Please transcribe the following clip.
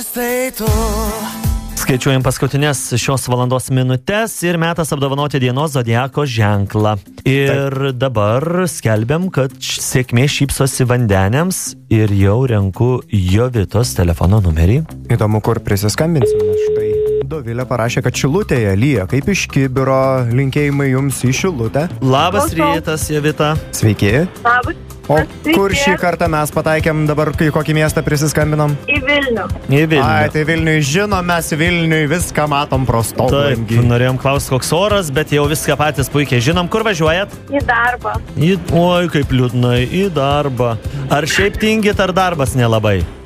Skaičiuojam paskutinės šios valandos minutės ir metas apdovanoti dienos zodiako ženklą. Ir dabar skelbiam, kad sėkmė šypsosi vandeniams ir jau renku Jovitos telefono numerį. Įdomu, kur prisiskambinsime. Štai Dovilė parašė, kad Šilutėje lyja kaip iš kibiro. Linkėjimai jums į Šilutę. Labas rytas, Jovita. Sveiki. Labas. O kur šį kartą mes pataikėm dabar, kai kokį miestą prisiskambinom? Į Vilnių. Į Vilnių. Ai, tai Vilniui žinom, mes Vilniui viską matom pro Taip, stoglangį. norėjom klausti, koks oras, bet jau viską patys puikiai žinom. Kur važiuojat? Į darbą. Oi, kaip liūdnai, į darbą. Ar šiaip tingit, ar darbas nelabai?